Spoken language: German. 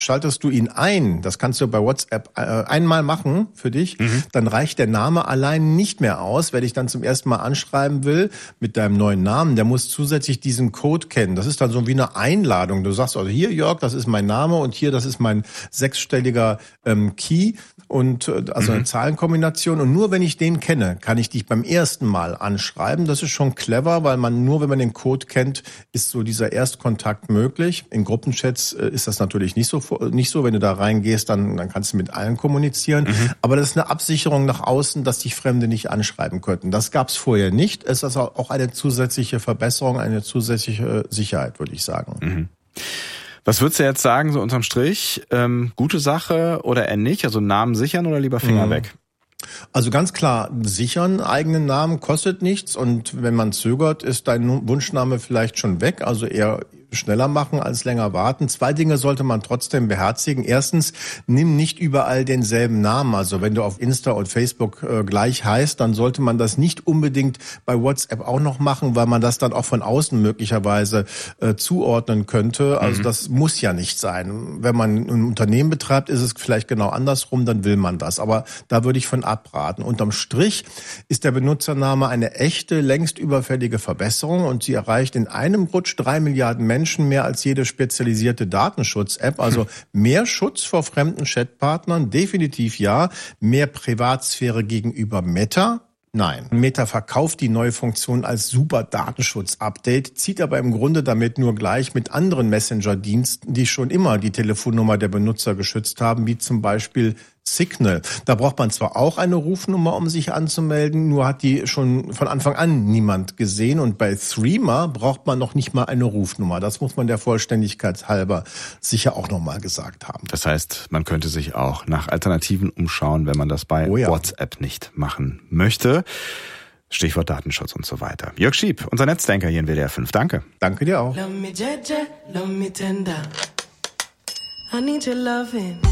Schaltest du ihn ein, das kannst du bei WhatsApp einmal machen für dich, dann reicht der Name allein nicht mehr aus. Wer dich dann zum ersten Mal anschreiben will mit deinem neuen Namen, der muss zusätzlich diesen Code kennen. Das ist dann so wie eine Einladung. Du sagst also, hier Jörg, das ist mein Name und hier, das ist mein 6-stelliger Key und also eine Zahlenkombination. Und nur wenn ich den kenne, kann ich dich beim ersten Mal anschreiben. Das ist schon clever, weil nur wenn man den Code kennt, ist so dieser Erstkontakt möglich. In Gruppenchats ist das natürlich nicht so. Wenn du da reingehst, dann kannst du mit allen kommunizieren. Aber das ist eine Absicherung nach außen, dass dich Fremde nicht anschreiben könnten. Das gab es vorher nicht. Es ist auch eine zusätzliche Verbesserung, eine zusätzliche Sicherheit, würde ich sagen. Was würdest du jetzt sagen, so unterm Strich? Gute Sache oder eher nicht? Also Namen sichern oder lieber Finger weg? Also ganz klar, sichern eigenen Namen kostet nichts. Und wenn man zögert, ist dein Wunschname vielleicht schon weg. Also eher schneller machen als länger warten. 2 Dinge sollte man trotzdem beherzigen. Erstens, nimm nicht überall denselben Namen. Also wenn du auf Insta und Facebook gleich heißt, dann sollte man das nicht unbedingt bei WhatsApp auch noch machen, weil man das dann auch von außen möglicherweise zuordnen könnte. Also das muss ja nicht sein. Wenn man ein Unternehmen betreibt, ist es vielleicht genau andersrum, dann will man das. Aber da würde ich von abraten. Unterm Strich ist der Benutzername eine echte, längst überfällige Verbesserung und sie erreicht in einem Rutsch 3 Milliarden Menschen mehr als jede spezialisierte Datenschutz-App. Also mehr Schutz vor fremden Chatpartnern, definitiv ja. Mehr Privatsphäre gegenüber Meta. Nein. Meta verkauft die neue Funktion als super Datenschutz-Update, zieht aber im Grunde damit nur gleich mit anderen Messenger-Diensten, die schon immer die Telefonnummer der Benutzer geschützt haben, wie zum Beispiel Signal. Da braucht man zwar auch eine Rufnummer, um sich anzumelden, nur hat die schon von Anfang an niemand gesehen. Und bei Threema braucht man noch nicht mal eine Rufnummer. Das muss man der Vollständigkeit halber sicher auch nochmal gesagt haben. Das heißt, man könnte sich auch nach Alternativen umschauen, wenn man das bei WhatsApp nicht machen möchte. Stichwort Datenschutz und so weiter. Jörg Schieb, unser Netzdenker hier in WDR 5. Danke. Danke dir auch. Love me, Jeje, love me tender. I need your loving.